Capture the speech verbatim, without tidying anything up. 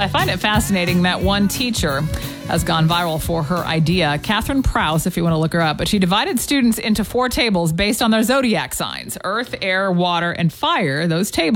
I find it fascinating that one teacher has gone viral for her idea. Catherine Prowse, if you want to look her up. But she divided students into four tables based on their zodiac signs: earth, air, water, and fire. Those tables